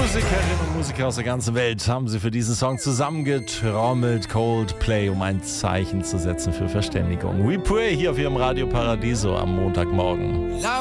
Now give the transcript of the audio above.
Musikerinnen und Musiker aus der ganzen Welt haben sie für diesen Song zusammengetrommelt, Coldplay, um ein Zeichen zu setzen für Verständigung. We Pray hier auf ihrem Radio Paradiso am Montagmorgen.